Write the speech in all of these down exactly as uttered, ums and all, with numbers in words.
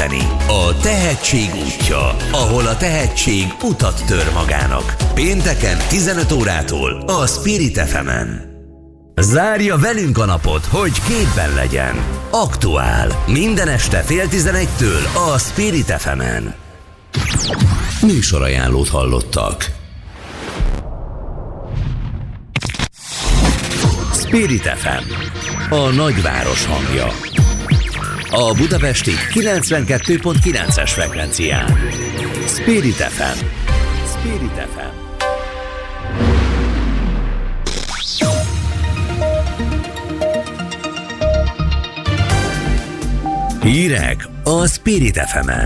segíteni. A Tehetség útja, ahol a tehetség utat tör magának. Pénteken tizenöt órától a Spirit ef emen. Zárja velünk a napot, hogy képben legyen. Aktuál. Minden este fél tizenegytől a Spirit ef emen. Műsorajánlót hallottak. Spirit ef em. A nagyváros hangja. A budapesti kilencvenkettő pont kilences frekvencián. Spirit ef em. Spirit ef em. Hírek a Spirit ef emen.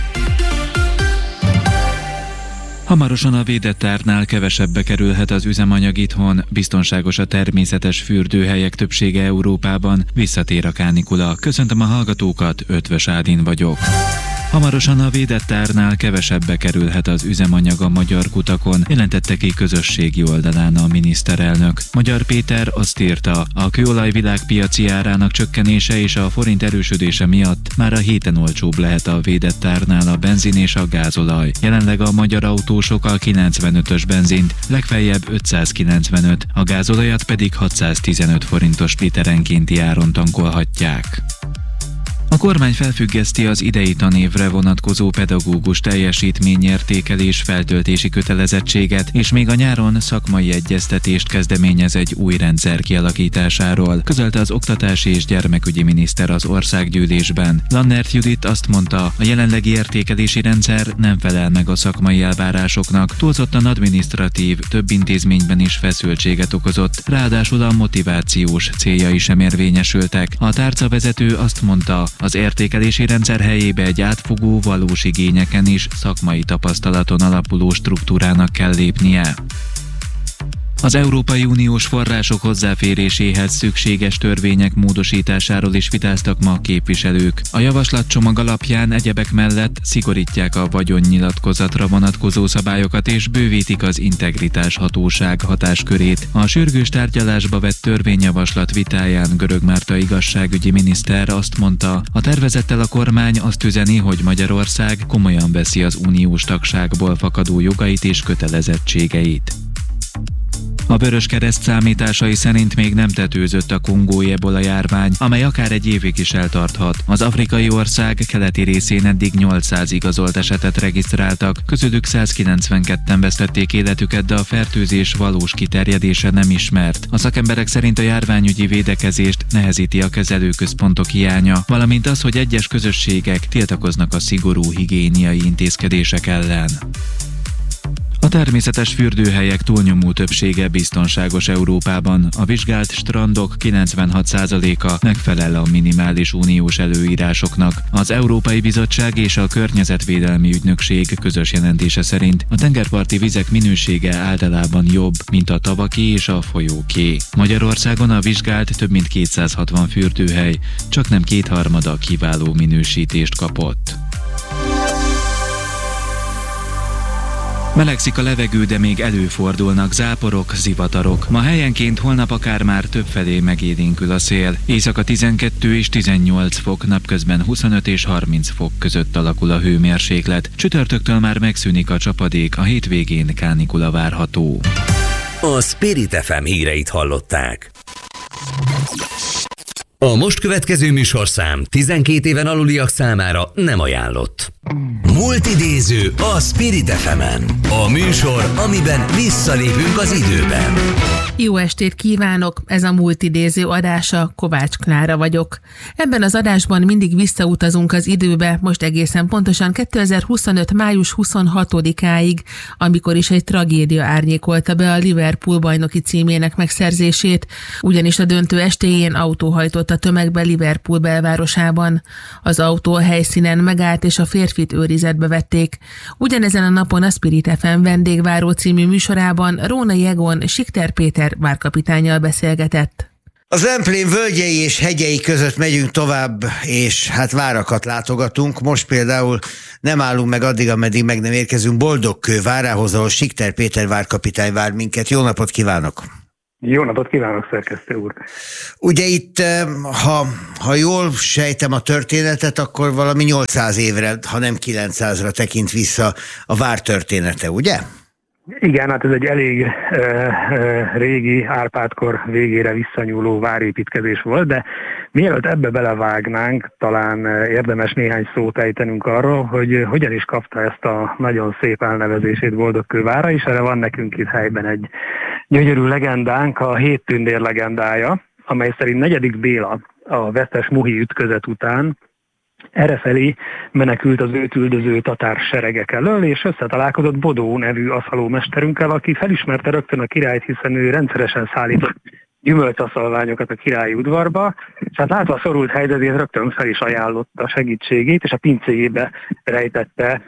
Hamarosan a védett árnál kevesebbe kerülhet az üzemanyag itthon, biztonságos a természetes fürdőhelyek többsége Európában, visszatér a kánikula. Köszöntöm a hallgatókat, Ötvös Ádin vagyok. Hamarosan a védett árnál kevesebbe kerülhet az üzemanyag a magyar kutakon, jelentette ki közösségi oldalán a miniszterelnök. Magyar Péter azt írta, a kőolaj világpiaci árának csökkenése és a forint erősödése miatt már a héten olcsóbb lehet a védett árnál a benzin és a gázolaj. Jelenleg a magyar autósok a kilencvenötös benzint, legfeljebb ötszázkilencvenöt, a gázolajat pedig hatszáztizenöt forintos literenkénti áron tankolhatják. A kormány felfüggeszti az idei tanévre vonatkozó pedagógus teljesítményértékelés feltöltési kötelezettséget, és még a nyáron szakmai egyeztetést kezdeményez egy új rendszer kialakításáról, közölte az oktatási és gyermekügyi miniszter az országgyűlésben. Lannert Judit azt mondta, a jelenlegi értékelési rendszer nem felel meg a szakmai elvárásoknak, túlzottan adminisztratív, több intézményben is feszültséget okozott, ráadásul a motivációs céljai sem érvényesültek. A tárcavezető azt mondta, az értékelési rendszer helyébe egy átfogó, valós igényeken is szakmai tapasztalaton alapuló struktúrának kell lépnie. Az Európai Uniós források hozzáféréséhez szükséges törvények módosításáról is vitáztak ma a képviselők. A javaslatcsomag alapján egyebek mellett szigorítják a vagyonnyilatkozatra vonatkozó szabályokat és bővítik az integritás hatóság hatáskörét. A sürgős tárgyalásba vett törvényjavaslat vitáján Görög Márta igazságügyi miniszter azt mondta, a tervezettel a kormány azt üzeni, hogy Magyarország komolyan veszi az uniós tagságból fakadó jogait és kötelezettségeit. A Vöröskereszt számításai szerint még nem tetőzött a kongói ebola járvány, amely akár egy évig is eltarthat. Az afrikai ország keleti részén eddig nyolcszáz igazolt esetet regisztráltak, közülük százkilencvenketten vesztették életüket, de a fertőzés valós kiterjedése nem ismert. A szakemberek szerint a járványügyi védekezést nehezíti a kezelőközpontok hiánya, valamint az, hogy egyes közösségek tiltakoznak a szigorú higiéniai intézkedések ellen. A természetes fürdőhelyek túlnyomó többsége biztonságos Európában. A vizsgált strandok kilencvenhat százaléka megfelel a minimális uniós előírásoknak. Az Európai Bizottság és a Környezetvédelmi Ügynökség közös jelentése szerint a tengerparti vizek minősége általában jobb, mint a tavaké és a folyóké. Magyarországon a vizsgált több mint kétszázhatvan fürdőhely, csak nem kétharmada kiváló minősítést kapott. Melegszik a levegő, de még előfordulnak záporok, zivatarok. Ma helyenként, holnap akár már többfelé megélénkül a szél. Éjszaka tizenkettő és tizennyolc fok, napközben huszonöt és harminc fok között alakul a hőmérséklet. Csütörtöktől már megszűnik a csapadék, a hétvégén kánikula várható. A Spirit ef em híreit hallották. A most következő műsorszám tizenkét éven aluliak számára nem ajánlott. Multidéző a Spirit ef emen. A műsor, amiben visszalépünk az időben. Jó estét kívánok! Ez a Multidéző adása, Kovács Klára vagyok. Ebben az adásban mindig visszautazunk az időbe, most egészen pontosan kétezer-huszonöt. május huszonhatodikáig, amikor is egy tragédia árnyékolta be a Liverpool bajnoki címének megszerzését, ugyanis a döntő estéjén autó hajtott a tömegbe Liverpool belvárosában. Az autó a helyszínen megállt és a férfit őrizetbe vették. Ugyanezen a napon a Spirit ef em Vendégváró című műsorában Rónai Egon Sikter Péter várkapitánnyal beszélgetett. Az Zemplén völgyei és hegyei között megyünk tovább, és hát várakat látogatunk. Most például nem állunk meg addig, ameddig meg nem érkezünk Boldogkő várához, ahol Sikter Péter várkapitány vár minket. Jó napot kívánok! Jó napot kívánok, szerkesztő úr! Ugye itt, ha, ha jól sejtem a történetet, akkor valami nyolcszáz évre, ha nem kilencszázra tekint vissza a vár története, ugye? Igen, hát ez egy elég e, e, régi Árpád-kor végére visszanyúló várépítkezés volt, de mielőtt ebbe belevágnánk, talán érdemes néhány szót ejtenünk arról, hogy hogyan is kapta ezt a nagyon szép elnevezését Boldogkővára, és erre van nekünk itt helyben egy gyönyörű legendánk, a Hét tündér legendája, amely szerint negyedik Béla a vesztes mohi ütközet után errefelé menekült az őt üldöző tatár seregek elől, és összetalálkozott Bodó nevű aszalómesterünkkel, aki felismerte rögtön a királyt, hiszen ő rendszeresen szállított gyümölcsaszalványokat a királyi udvarba, és hát látva a szorult helyzetét rögtön fel is ajánlotta a segítségét, és a pincéjébe rejtette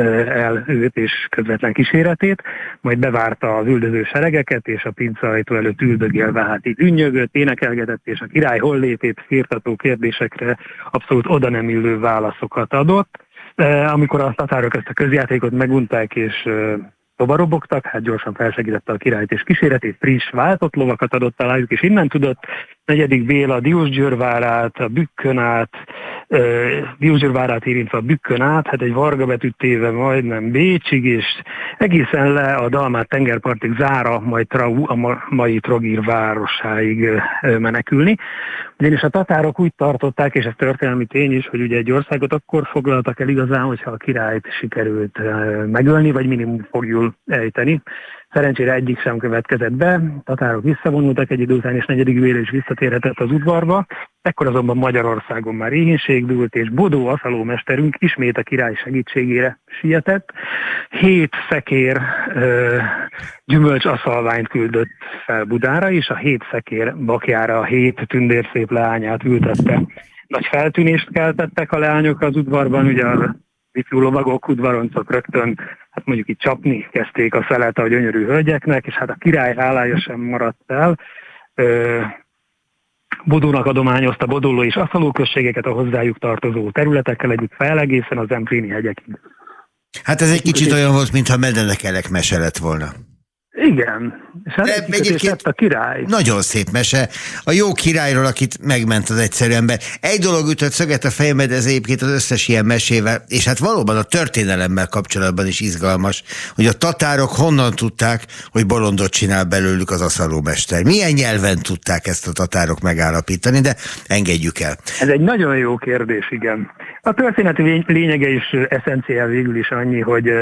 el őt és közvetlen kíséretét, majd bevárta az üldöző seregeket, és a pinceajtó előtt üldögélve hát így ünnyögött, énekelgetett, és a király hollétét firtató kérdésekre abszolút oda nem illő válaszokat adott. Amikor a tatárok ezt a közjátékot megunták, és tovarobogtak, hát gyorsan felsegítette a királyt és kíséretét, friss, váltott lovakat adott alájuk, és innen tudott negyedik Béla Diósgyőr várát, a Bükkön át, Diósgyőr várát érintve a Bükkön át, hát egy Varga betűt téve majdnem Bécsig, és egészen le a Dalmát tengerpartig Zára, majd Trau, a mai Trogir városáig menekülni. Ugyanis a tatárok úgy tartották, és ez történelmi tény is, hogy ugye egy országot akkor foglaltak el igazán, hogyha a királyt sikerült megölni, vagy minimum fogjul ejteni. Szerencsére egyik sem következett be, tatárok visszavonultak egy idő után, és negyedik Béla is visszatérhetett az udvarba. Ekkor azonban Magyarországon már éhínség dúlt, és Bodó aszalómesterünk ismét a király segítségére sietett. Hét szekér ö, gyümölcs aszalványt küldött fel Budára, és a hét szekér bakjára a hét tündérszép leányát ültette. Nagy feltűnést keltettek a leányok az udvarban, ugye a ifjú lovagok, udvaroncok rögtön, hát mondjuk itt csapni kezdték a szelet a gyönyörű hölgyeknek, és hát a király hálája sem maradt el. Ö, Bodónak adományozta bodóló és aszalóközségeket a hozzájuk tartozó területekkel együtt fel egészen az Empléni hegyekig. Hát ez egy kicsit olyan volt, mintha Medenekelek mese lett volna. Igen, és hát egy egyébként a király. Nagyon szép mese. A jó királyról, akit megment az egyszerű ember. Egy dolog ütött szöget a fejembe, de ez egyébként az összes ilyen mesével, és hát valóban a történelemmel kapcsolatban is izgalmas, hogy a tatárok honnan tudták, hogy bolondot csinál belőlük az aszalómester. Milyen nyelven tudták ezt a tatárok megállapítani, de engedjük el. Ez egy nagyon jó kérdés, igen. A történeti lényege is eszenciál végül is annyi, hogy,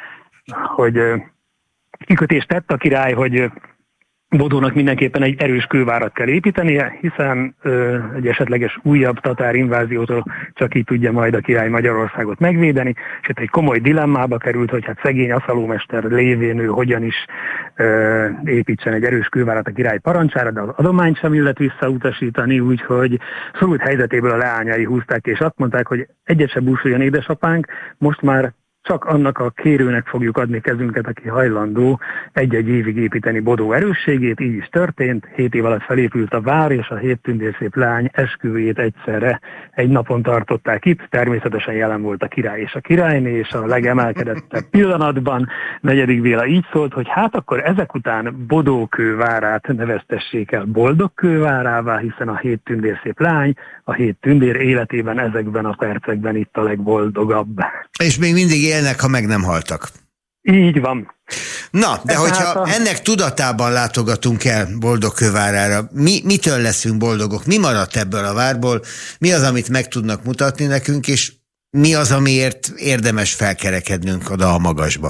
hogy kikötést tett a király, hogy Bodónak mindenképpen egy erős kővárat kell építenie, hiszen ö, egy esetleges újabb tatár inváziótól csak így tudja majd a király Magyarországot megvédeni, és itt egy komoly dilemmába került, hogy hát szegény aszalómester lévén ő hogyan is ö, építsen egy erős kővárat a király parancsára, de az adományt sem illet visszautasítani, úgyhogy szorult helyzetéből a leányai húzták, és azt mondták, hogy egyet se búsuljon édesapánk, most már csak annak a kérőnek fogjuk adni kezünket, aki hajlandó egy-egy évig építeni Bodó erősségét, így is történt. Hét év alatt felépült a vár, és a hét tündérszép lány esküvőjét egyszerre egy napon tartották itt. Természetesen jelen volt a király és a királyné, és a legemelkedettebb pillanatban negyedik Béla így szólt, hogy hát akkor ezek után Bodókővárát neveztessék el Boldogkővárává, hiszen a hét tündérszép lány, a hét tündér életében ezekben a percekben itt a legboldogabb. És még mindig élnek, ha meg nem haltak. Így van. Na, de Ez hogyha a... ennek tudatában látogatunk el Boldogkővárára, mi, mitől leszünk boldogok? Mi maradt ebből a várból? Mi az, amit meg tudnak mutatni nekünk, és mi az, amiért érdemes felkerekednünk oda a magasba?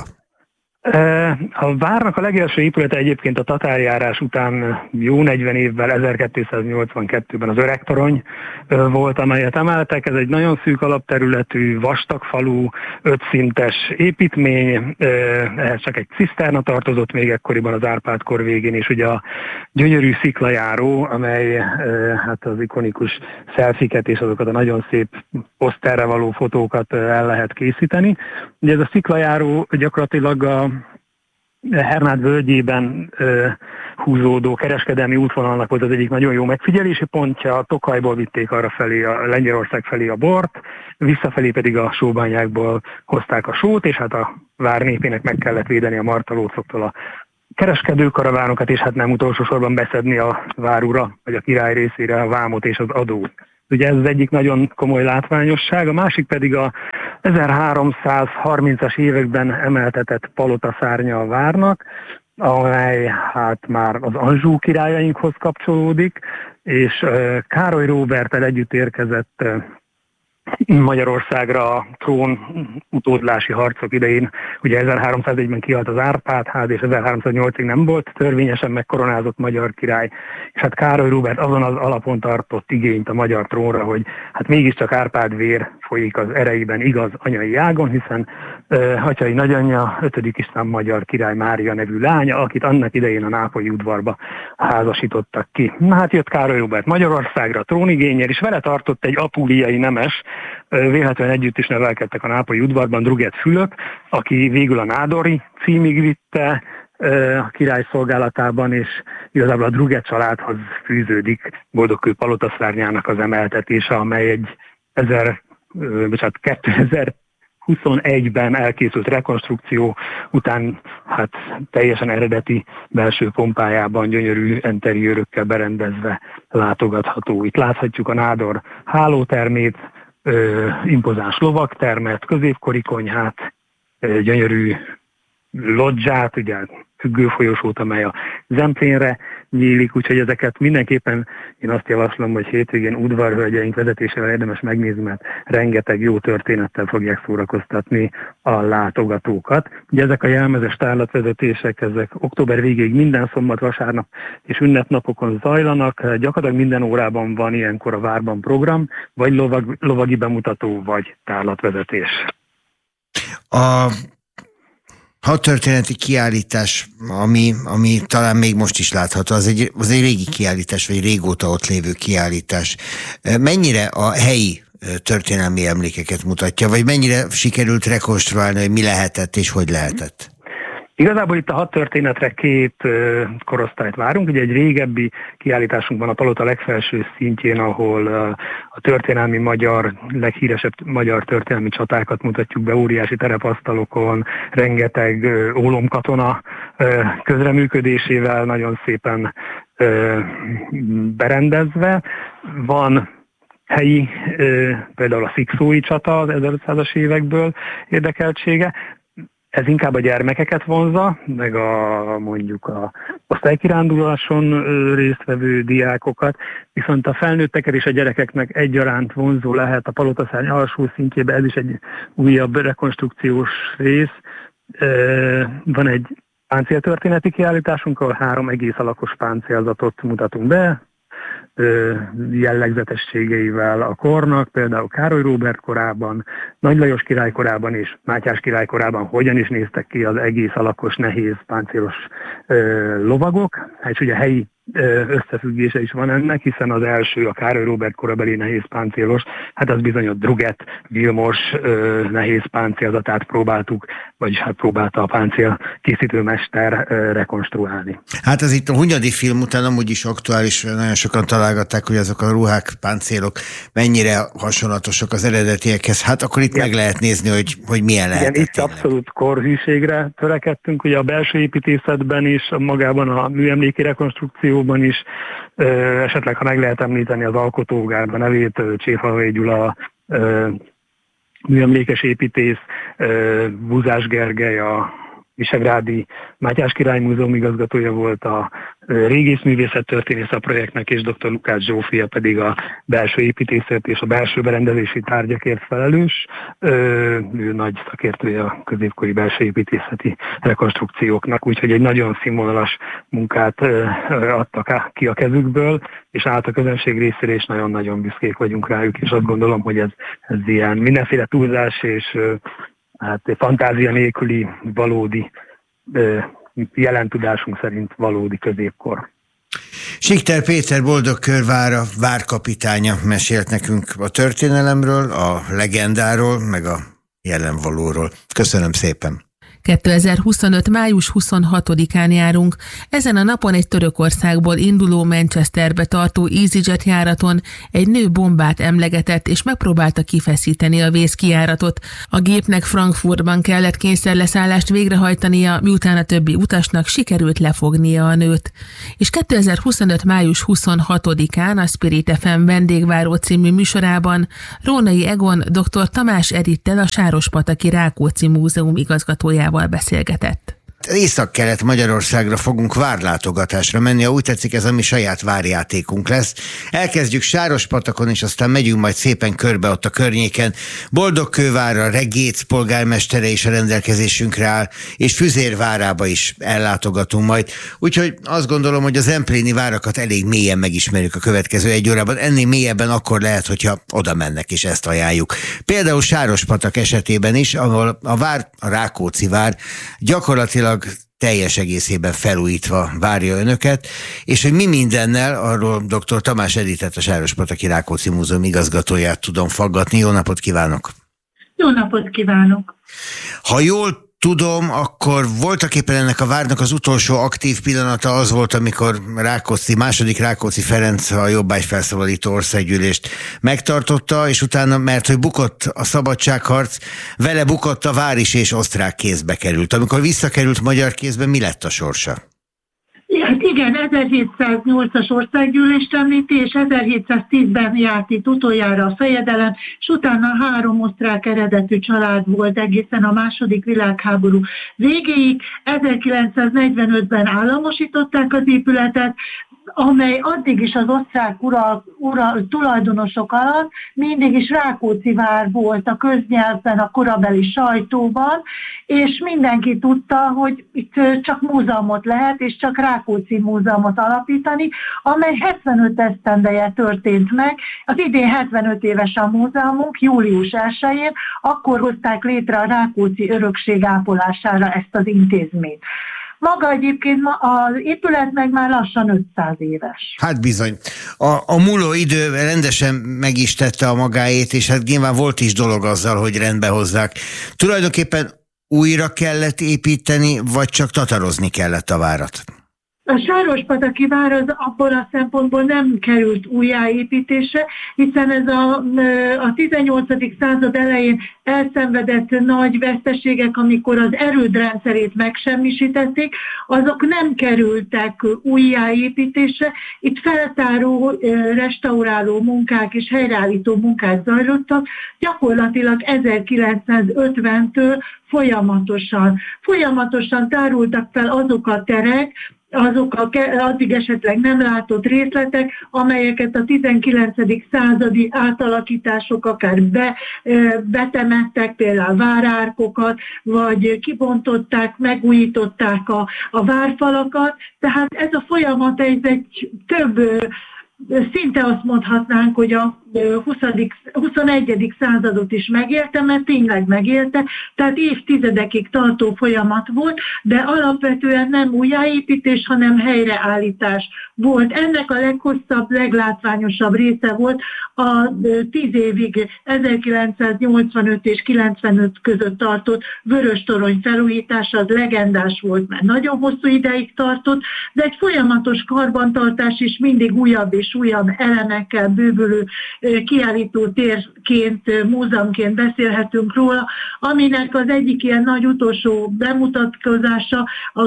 A várnak a legelső épülete egyébként a tatárjárás után jó negyven évvel, ezerkétszáznyolcvankettőben az Öregtorony volt, amelyet emeltek. Ez egy nagyon szűk alapterületű, vastag falu, ötszintes építmény, ehhez csak egy ciszterna tartozott még ekkoriban az Árpád-kor végén, és ugye a gyönyörű sziklajáró, amely hát az ikonikus szelfiket és azokat a nagyon szép poszterre való fotókat el lehet készíteni. Ugye ez a sziklajáró gyakorlatilag a Hernád völgyében ö, húzódó kereskedelmi útvonalnak volt az egyik nagyon jó megfigyelési pontja. Tokajból vitték arra felé, a Lengyelország felé a bort, visszafelé pedig a sóbányákból hozták a sót, és hát a vár népének meg kellett védeni a martalócoktól a kereskedőkaravánokat, és hát nem utolsó sorban beszedni a várura, vagy a király részére a vámot és az adót. Ugye ez az egyik nagyon komoly látványosság, a másik pedig a ezerháromszázharmincas években emeltetett palotaszárnya a várnak, amely hát már az Anjou királyainkhoz kapcsolódik, és Károly Róberttel együtt érkezett Magyarországra a trón utódlási harcok idején. Ugye ezerháromszázegyben kihalt az Árpád-ház, és ezerháromszáznyolcig nem volt törvényesen megkoronázott magyar király, és hát Károly Róbert azon az alapon tartott igényt a magyar trónra, hogy hát mégiscsak Árpád vér folyik az ereiben, igaz, anyai ágon, hiszen uh, atyai nagyanyja, ötödik István magyar király Mária nevű lánya, akit annak idején a nápolyi udvarba házasítottak ki. Na hát jött Károly Róbert Magyarországra trónigénnyel, és vele tartott egy apuliai nemes, véletlenül együtt is nevelkedtek a nápolyi udvarban, Druget Fülöp, aki végül a nádori címig vitte a király szolgálatában, és igazából a Druget családhoz fűződik Boldogkő palotaszárnyának az emeltetése, amely egy ezer, bocsánat, kétezer-huszonegyben elkészült rekonstrukció után hát teljesen eredeti belső pompájában gyönyörű enteriőrökkel berendezve látogatható. Itt láthatjuk a nádor hálótermét, Ö, impozáns lovagtermet, középkori konyhát, ö, gyönyörű lodzsát, ugye függőfolyosót, amely a Zemplénre nyílik, úgyhogy ezeket mindenképpen én azt javaslom, hogy hétvégén udvarhölgyeink vezetésével érdemes megnézni, mert rengeteg jó történettel fogják szórakoztatni a látogatókat. Ugye ezek a jelmezes tárlatvezetések, ezek október végéig minden szombat, vasárnap és ünnepnapokon zajlanak, gyakorlatilag minden órában van ilyenkor a várban program, vagy lovag, lovagi bemutató, vagy tárlatvezetés. A hadtörténeti kiállítás, ami, ami talán még most is látható, az egy, az egy régi kiállítás, vagy régóta ott lévő kiállítás. Mennyire a helyi történelmi emlékeket mutatja, vagy mennyire sikerült rekonstruálni, hogy mi lehetett és hogy lehetett? Igazából itt a hadtörténetre két uh, korosztályt várunk. Ugye egy régebbi kiállításunk van a palota legfelső szintjén, ahol uh, a történelmi magyar, leghíresebb magyar történelmi csatákat mutatjuk be óriási terepasztalokon, rengeteg uh, ólomkatona uh, közreműködésével nagyon szépen uh, berendezve. Van helyi, uh, például a szikszói csata az ezerötszázas évekből érdekeltsége. Ez inkább a gyermekeket vonzza, meg a mondjuk a osztálykiránduláson résztvevő diákokat, viszont a felnőtteket és a gyerekeknek egyaránt vonzó lehet a palotaszárny alsó szintjében, ez is egy újabb rekonstrukciós rész. Van egy páncéltörténeti kiállításunk, ahol három egész alakos páncélzatot mutatunk be, jellegzetességeivel a kornak, például Károly Róbert korában, Nagy Lajos király korában és Mátyás király korában hogyan is néztek ki az egész alakos, nehéz páncélos ö, lovagok. És ugye helyi összefüggése is van ennek, hiszen az első, a Károly Róbert korabeli nehéz páncélos, hát az bizony a Druget Vilmos ö, nehéz páncélzatát próbáltuk, vagyis hát próbálta a páncél készítőmester ö, rekonstruálni. Hát ez itt a Hunyadi film után amúgy is aktuális, nagyon sokan találgatták, hogy azok a ruhák, páncélok mennyire hasonlatosak az eredetiekhez. Hát akkor itt igen, meg lehet nézni, hogy, hogy milyen lehet. Igen, itt tényleg abszolút korhűségre törekedtünk, ugye a belső építészetben is, magában a műemléki rekonstrukció is, esetleg, ha meg lehet említeni az alkotógárda nevét, Cséfalvai Gyula műemlékes építész, Búzás Gergely a Visegrádi Mátyás Király Múzeum igazgatója volt, a régészművészet történész a projektnek, és dr. Lukács Zsófia pedig a belső építészet és a belső berendezési tárgyakért felelős. Ő nagy szakértője a középkori belső építészeti rekonstrukcióknak, úgyhogy egy nagyon színvonalas munkát adtak ki a kezükből, és állt a közönség részére, és nagyon-nagyon büszkék vagyunk rájuk, és azt gondolom, hogy ez, ez ilyen mindenféle túlzás és hát fantázia nélküli valódi, jelen tudásunk szerint valódi középkor. Sikter Péter Boldogkőr vára várkapitánya mesélt nekünk a történelemről, a legendáról, meg a jelenvalóról. Köszönöm szépen! kétezer-huszonöt. május huszonhatodikán járunk. Ezen a napon egy Törökországból induló Manchesterbe tartó EasyJet járaton egy nő bombát emlegetett és megpróbálta kifeszíteni a vészkijáratot. A gépnek Frankfurtban kellett kényszerleszállást végrehajtania, miután a többi utasnak sikerült lefognia a nőt. És kétezer-huszonöt. május huszonhatodikán a Spirit ef em Vendégváró című műsorában Rónai Egon dr. Tamás Edittel, a Sárospataki Rákóczi Múzeum igazgatójával beszélgetett. Észak-kelet Magyarországra fogunk várlátogatásra menni, ha úgy tetszik, ez a mi saját várjátékunk lesz. Elkezdjük Sárospatakon, és aztán megyünk majd szépen körbe ott a környéken. Boldogkővárra Regécz polgármestere is a rendelkezésünkre áll, és Füzérvárába is ellátogatunk majd. Úgyhogy azt gondolom, hogy az empléni várakat elég mélyen megismerjük a következő egy órában. Ennél mélyebben akkor lehet, hogyha oda mennek, és ezt ajánljuk. Például Sárospatak esetében is, ahol a vár, a Rákóczi vár gyakorlatilag teljes egészében felújítva várja önöket, és hogy mi mindennel, arról dr. Tamás Editet, a Sárospataki Rákóczi Múzeum igazgatóját tudom faggatni. Jó napot kívánok! Jó napot kívánok! Ha jól tudom, akkor voltak éppen ennek a várnak az utolsó aktív pillanata az volt, amikor Rákóczi, második Rákóczi Ferenc a jobbágyfelszabadító országgyűlést megtartotta, és utána, mert hogy bukott a szabadságharc, vele bukott a vár is, és osztrák kézbe került. Amikor visszakerült magyar kézbe, mi lett a sorsa? Hát igen, ezerhétszáznyolcas országgyűlést említi, és ezerhétszáztízben járt itt utoljára a fejedelem, és utána három osztrák eredetű család volt egészen a második világháború végéig. ezerkilencszáznegyvenötben államosították az épületet, amely addig is az osztrák ura, ura, tulajdonosok alatt mindig is Rákóczi vár volt a köznyelvben, a korabeli sajtóban, és mindenki tudta, hogy itt csak múzeumot lehet, és csak Rákóczi múzeumot alapítani, amely hetvenöt esztendeje történt meg. Az idén hetvenöt éves a múzeumunk, július elsején, akkor hozták létre a Rákóczi örökség ápolására ezt az intézményt. Maga egyébként az épület meg már lassan ötszáz éves. Hát bizony. A, a múló idő rendesen meg is tette a magáét, és hát nyilván volt is dolog azzal, hogy rendbe hozzák. Tulajdonképpen újra kellett építeni, vagy csak tatarozni kellett a várat? A Sárospataki vár az abból a szempontból nem került újjáépítésre, hiszen ez a, a tizennyolcadik század elején elszenvedett nagy veszteségek, amikor az erődrendszerét megsemmisítették, azok nem kerültek újjáépítésre. Itt feltáró, restauráló munkák és helyreállító munkák zajlottak, gyakorlatilag ezerkilencszázötventől folyamatosan. Folyamatosan tárultak fel azok a terek, azok a addig esetleg nem látott részletek, amelyeket a tizenkilencedik századi átalakítások akár be, betemettek, például várárkokat, vagy kibontották, megújították a, a várfalakat. Tehát ez a folyamat ez egy több, szinte azt mondhatnánk, hogy a huszadik huszonegyedik századot is megélte, mert tényleg megélte, tehát évtizedekig tartó folyamat volt, de alapvetően nem újjáépítés, hanem helyreállítás volt. Ennek a leghosszabb, leglátványosabb része volt a tíz évig, ezerkilencszáznyolcvanöt és kilencvenöt között tartott Vöröstorony felújítása, az legendás volt, mert nagyon hosszú ideig tartott, de egy folyamatos karbantartás is, mindig újabb és újabb elemekkel bővülő kiállító térként, múzeumként beszélhetünk róla, aminek az egyik ilyen nagy utolsó bemutatkozása a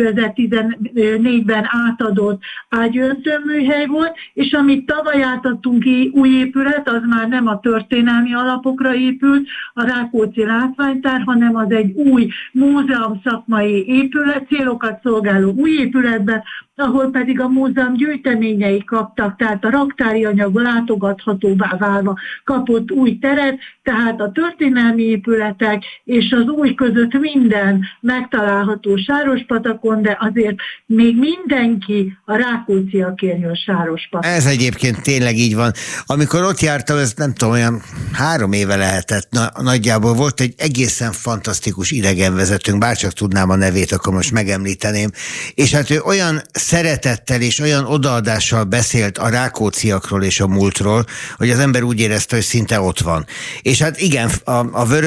kétezer-tizennégyben átadott ágyöntőműhely volt, és amit tavaly átadtunk ki, új épület, az már nem a történelmi alapokra épült, a Rákóczi látványtár, hanem az egy új múzeum szakmai épület, célokat szolgáló új épületben, ahol pedig a múzeum gyűjteményei kaptak, tehát a raktári anyag látogathatóvá válva kapott új teret, tehát a történelmi épületek és az új között minden megtalálható Sárospatakon, de azért még mindenki a rákócziakért jön Sárospatakon. Ez egyébként tényleg így van. Amikor ott jártam, ez nem tudom, olyan három éve lehetett, na, nagyjából volt egy egészen fantasztikus idegenvezetőnk, bárcsak tudnám a nevét, akkor most megemlíteném, és hát ő olyan szeretettel és olyan odaadással beszélt a rákócziakról és a múltról, hogy az ember úgy érezte, hogy szinte ott van. És hát igen, a, a Vöröstorony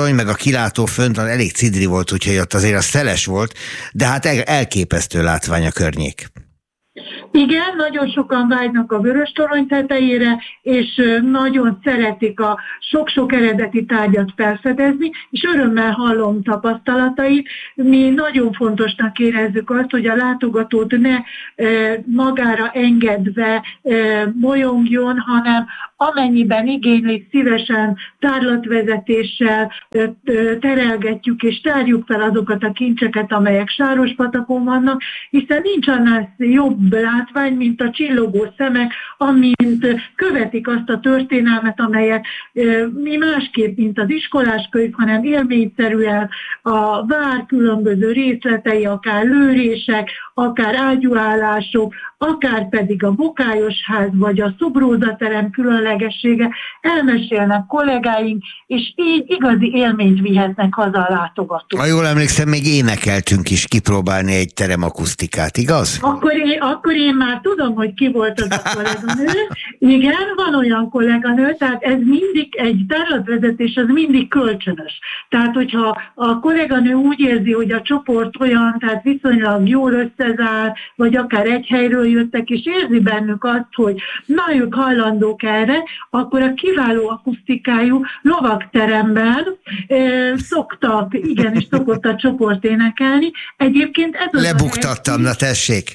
vöröstorony, meg a kilátó fönt elég cidri volt, úgyhogy ott azért az szeles volt, de hát elképesztő látvány a környék. Igen, nagyon sokan vágynak a vöröstorony tetejére, és nagyon szeretik a sok-sok eredeti tárgyat felfedezni, és örömmel hallom tapasztalatait. Mi nagyon fontosnak érezzük azt, hogy a látogatót ne magára engedve bolyongjon, hanem amennyiben igénylik, szívesen tárlatvezetéssel terelgetjük és tárjuk fel azokat a kincseket, amelyek Sárospatakon vannak, hiszen nincs annál jobb látvány, mint a csillogó szemek, amint követik azt a történelmet, amelyet mi másképp, mint az iskolás könyv, hanem élményszerűen a vár különböző részletei, akár lőrések, akár ágyúállások, akár pedig a bokályosház vagy a szobrózaterem különlegessége, elmesélnek kollégáink, és így igazi élményt vihetnek haza a látogatók. Ha jól emlékszem, még énekeltünk is kipróbálni egy terem akusztikát, igaz? Akkor én, akkor én már tudom, hogy ki volt az a kolléganő. Igen, van olyan kolléganő, tehát ez mindig, egy tárlatvezetés az mindig kölcsönös. Tehát, hogyha a kolléganő úgy érzi, hogy a csoport olyan, tehát viszonylag jól összezáll, vagy akár egy helyről jöttek, és érzi bennük azt, hogy na, ők hajlandók erre, akkor a kiváló akusztikájú lovagteremben e, szoktak, igenis szokott a csoport énekelni. Egyébként ez az Lebuktattam, na tessék!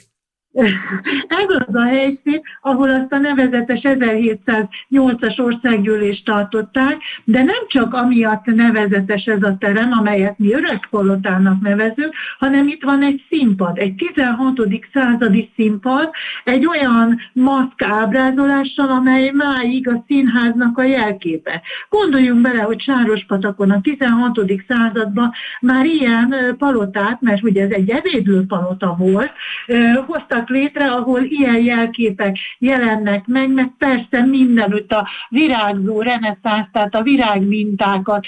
Ez az a helyszín, ahol azt a nevezetes ezerhétszáznyolcas országgyűlést tartották, de nem csak amiatt nevezetes ez a terem, amelyet mi Öregpalotának nevezünk, hanem itt van egy színpad, egy tizenhatodik századi színpad, egy olyan maszk ábrázolással, amely máig a színháznak a jelképe. Gondoljunk bele, hogy Sárospatakon a tizenhatodik században már ilyen palotát, mert ugye ez egy ebédlőpalota volt, hoztak létre, ahol ilyen jelképek jelennek meg, meg persze mindenütt a virágzó reneszánsz, tehát a virágmintákat,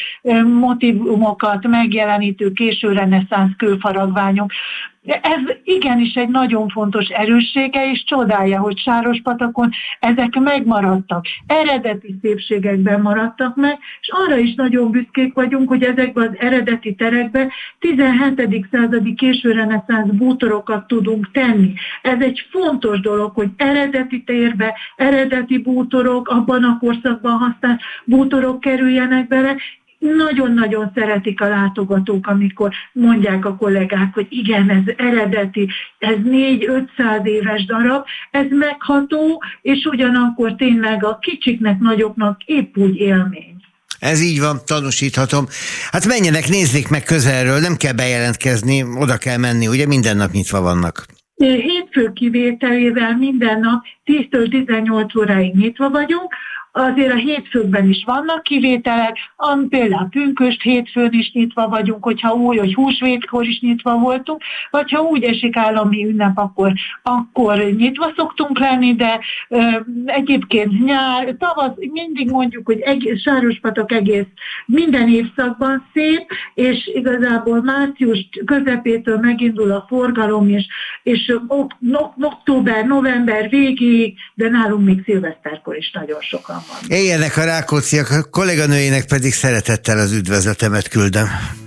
motivumokat megjelenítő késő reneszánsz kőfaragványok. Ez igenis egy nagyon fontos erőssége és csodája, hogy Sárospatakon ezek megmaradtak, eredeti szépségekben maradtak meg, és arra is nagyon büszkék vagyunk, hogy ezekben az eredeti terekben tizenhetedik századi késő reneszánsz bútorokat tudunk tenni. Ez egy fontos dolog, hogy eredeti térbe, eredeti bútorok, abban a korszakban használt bútorok kerüljenek bele. Nagyon-nagyon szeretik a látogatók, amikor mondják a kollégák, hogy igen, ez eredeti, ez négy-ötszáz éves darab, ez megható, és ugyanakkor tényleg a kicsiknek, nagyoknak épp úgy élmény. Ez így van, tanúsíthatom. Hát menjenek, nézzék meg közelről, nem kell bejelentkezni, oda kell menni, ugye minden nap nyitva vannak. Hétfő kivételével minden nap tíztől tizennyolc óráig nyitva vagyunk. Azért a hétfőkben is vannak kivételek, például pünkösd hétfőn is nyitva vagyunk, hogyha úgy, hogy húsvétkor is nyitva voltunk, vagy ha úgy esik állami ünnep, akkor, akkor nyitva szoktunk lenni, de ö, egyébként nyár, tavasz, mindig mondjuk, hogy egész, Sárospatak egész minden évszakban szép, és igazából március közepétől megindul a forgalom, és, és ok, no, október, november végéig, de nálunk még szilveszterkor is nagyon sokan. Éljenek a Rákócziak, a kolléganőjének pedig szeretettel az üdvözletemet küldöm.